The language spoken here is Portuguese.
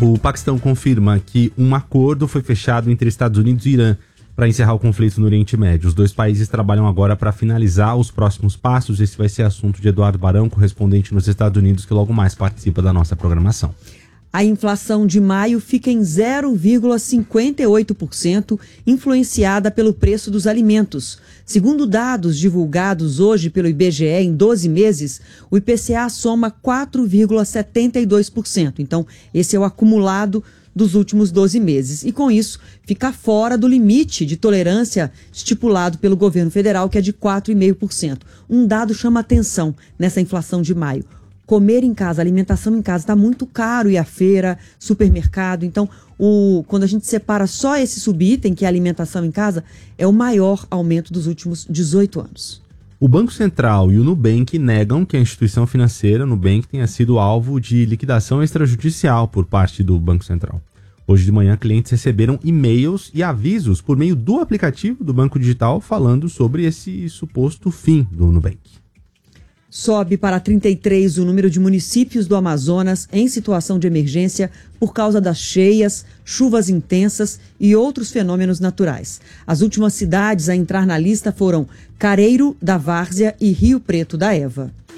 O Paquistão confirma que um acordo foi fechado entre Estados Unidos e Irã para encerrar o conflito no Oriente Médio. Os dois países trabalham agora para finalizar os próximos passos. Esse vai ser assunto de Eduardo Barão, correspondente nos Estados Unidos, que logo mais participa da nossa programação. A inflação de maio fica em 0,58%, influenciada pelo preço dos alimentos. Segundo dados divulgados hoje pelo IBGE, em 12 meses, o IPCA soma 4,72%. Então, esse é o acumulado dos últimos 12 meses. E, com isso, fica fora do limite de tolerância estipulado pelo governo federal, que é de 4,5%. Um dado chama atenção nessa inflação de maio. Comer em casa, alimentação em casa está muito caro, e a feira, supermercado. Então, quando a gente separa só esse subitem, que é a alimentação em casa, é o maior aumento dos últimos 18 anos. O Banco Central e o Nubank negam que a instituição financeira, Nubank, tenha sido alvo de liquidação extrajudicial por parte do Banco Central. Hoje de manhã, clientes receberam e-mails e avisos por meio do aplicativo do Banco Digital falando sobre esse suposto fim do Nubank. Sobe para 33 o número de municípios do Amazonas em situação de emergência por causa das cheias, chuvas intensas e outros fenômenos naturais. As últimas cidades a entrar na lista foram Careiro da Várzea e Rio Preto da Eva.